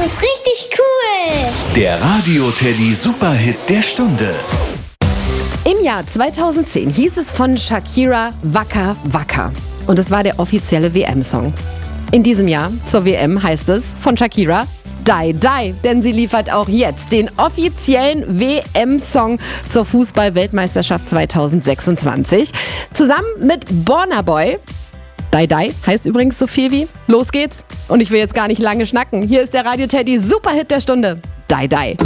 ist richtig cool. Der Radio-Teddy Superhit der Stunde. Im Jahr 2010 hieß es von Shakira Waka Waka. Und es war der offizielle WM-Song. In diesem Jahr zur WM heißt es von Shakira Die Die, denn sie liefert auch jetzt den offiziellen WM-Song zur Fußball-Weltmeisterschaft 2026. Zusammen mit Burna Boy. Die Die heißt übrigens so viel wie Los geht's. Und ich will jetzt gar nicht lange schnacken. Hier ist der Radio-Teddy Superhit der Stunde. Die Die.